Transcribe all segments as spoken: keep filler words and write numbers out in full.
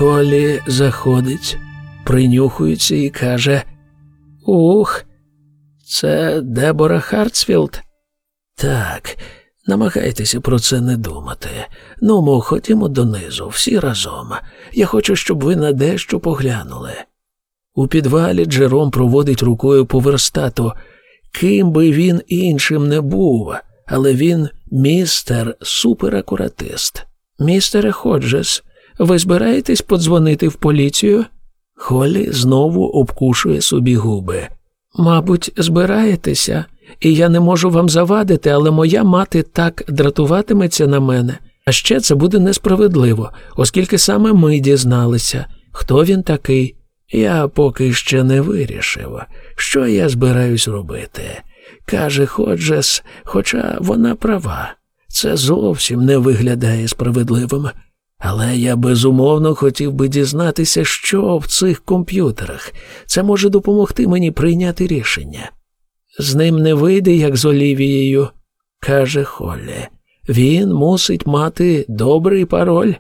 Холлі заходить, принюхується і каже: «Ух, це Дебора Хартсфілд?» «Так, намагайтеся про це не думати. Ну, мо, ходімо донизу, всі разом. Я хочу, щоб ви на дещо поглянули». У підвалі Джером проводить рукою по верстату. Ким би він іншим не був, але він містер суперакуратист. «Містере Ходжес, ви збираєтесь подзвонити в поліцію?» Холлі знову обкушує собі губи. «Мабуть, збираєтеся, і я не можу вам завадити, але моя мати так дратуватиметься на мене. А ще це буде несправедливо, оскільки саме ми дізналися, хто він такий. Я поки ще не вирішив, що я збираюсь робити», – каже Ходжес, хоча вона права. Це зовсім не виглядає справедливим. Але я безумовно хотів би дізнатися, що в цих комп'ютерах. Це може допомогти мені прийняти рішення. «З ним не вийде, як з Олівією», – каже Холлі. «Він мусить мати добрий пароль».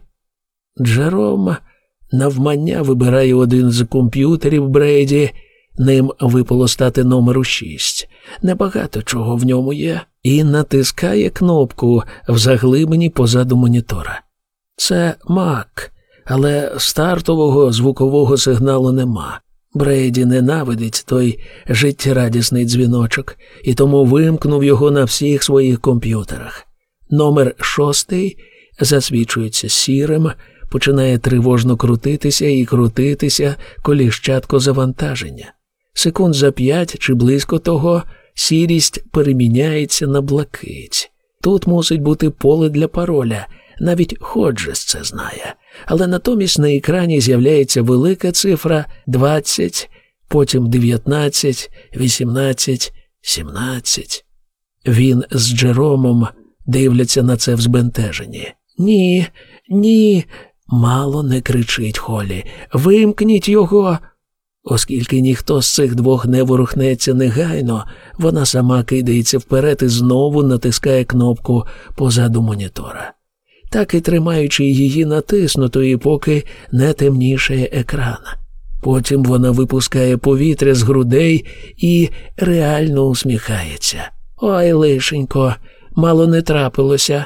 Джером навмання вибирає один з комп'ютерів Брейді, ним випало стати номеру шість. Небагато чого в ньому є. І натискає кнопку в заглибині позаду монітора. Це Мак, але стартового звукового сигналу нема. Брейді ненавидить той життєрадісний дзвіночок, і тому вимкнув його на всіх своїх комп'ютерах. Номер шостий засвічується сірим, починає тривожно крутитися і крутитися коліщатко завантаження. Секунд за п'ять чи близько того сірість переміняється на блакить. Тут мусить бути поле для пароля, навіть Ходжес це знає. Але натомість на екрані з'являється велика цифра двадцять, потім дев'ятнадцять, вісімнадцять, сімнадцять. Він з Джеромом дивляться на це в збентеженні. «Ні, ні!» – мало не кричить Холлі. «Вимкніть його!» Оскільки ніхто з цих двох не ворухнеться негайно, вона сама кидається вперед і знову натискає кнопку позаду монітора. Так і тримаючи її натиснутою, поки не темнішає екран. Потім вона випускає повітря з грудей і реально усміхається. «Ой, лишенько, мало не трапилося».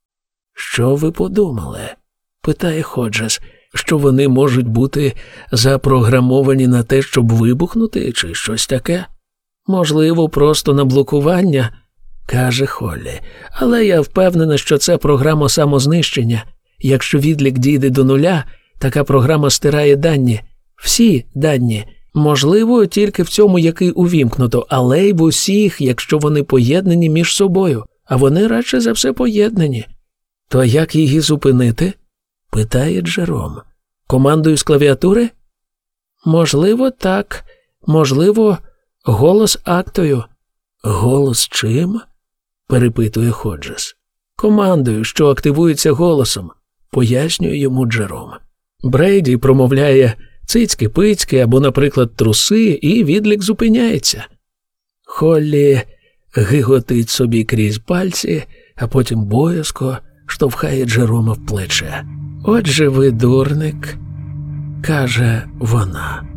«Що ви подумали?» – питає Ходжес. «Що вони можуть бути запрограмовані на те, щоб вибухнути, чи щось таке?» «Можливо, просто на блокування», – каже Холлі. «Але я впевнена, що це програма самознищення. Якщо відлік дійде до нуля, така програма стирає дані. Всі дані. Можливо, тільки в цьому, який увімкнуто, але й в усіх, якщо вони поєднані між собою. А вони радше за все поєднані». «То як її зупинити?» – питає Джером. «Командою з клавіатури?» «Можливо, так. Можливо, голос актою». «Голос чим?» – перепитує Ходжес. «Командою, що активується голосом», – пояснює йому Джером. Брейді промовляє «цицьки-пицьки» або, наприклад, «труси», і відлік зупиняється. Холлі гиготить собі крізь пальці, а потім боязко штовхає Джерома в плече. «Отже ви дурник», – каже вона.